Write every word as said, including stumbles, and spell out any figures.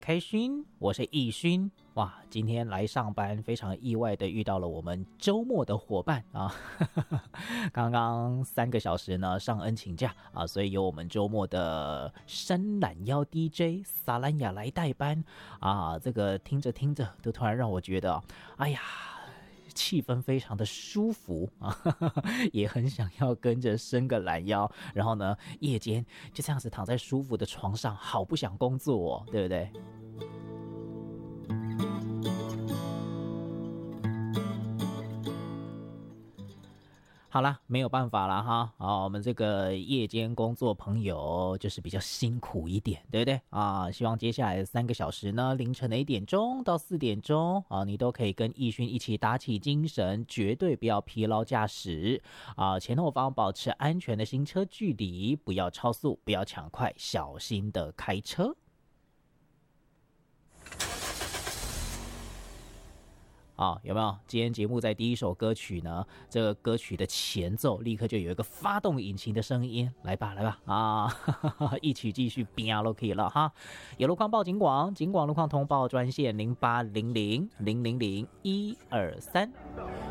开勋，我是易勋。哇，今天来上班非常意外的遇到了我们周末的伙伴啊，刚刚三个小时呢上恩请假啊，所以由我们周末的伸懒腰 D J 萨兰雅来代班啊。这个听着听着，都突然让我觉得，哎呀，气氛非常的舒服啊，也很想要跟着伸个懒腰，然后呢，夜间就这样子躺在舒服的床上，好不想工作哦，对不对？好啦，没有办法啦哈，啊，我们这个夜间工作朋友就是比较辛苦一点，对不对啊？希望接下来的三个小时呢，凌晨的一点钟到四点钟啊，你都可以跟易勋一起打起精神，绝对不要疲劳驾驶啊，前后方保持安全的行车距离，不要超速，不要抢快，小心的开车。啊，有没有？今天节目在第一首歌曲呢，这个歌曲的前奏立刻就有一个发动引擎的声音，来吧，来吧，啊，哈哈，一起继续飙都可以了哈。有路况报警广，警广路况通报专线零八零零零零零一二三。